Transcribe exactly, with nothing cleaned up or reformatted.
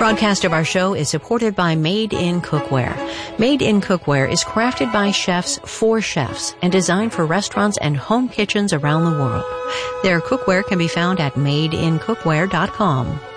broadcast of our show is supported by Made in Cookware. Made in Cookware is crafted by chefs for chefs and designed for restaurants and home kitchens around the world. Their cookware can be found at made in cookware dot com.